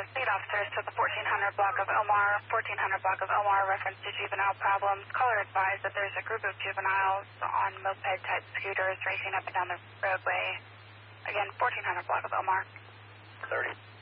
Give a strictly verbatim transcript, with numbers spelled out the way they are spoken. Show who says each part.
Speaker 1: lead officers to the fourteen hundred block of Omar. fourteen hundred block of Omar, reference to juvenile problems. Caller advised that there's a group of juveniles on moped-type scooters racing up and down the roadway. Again, fourteen hundred block of Omar.
Speaker 2: thirty.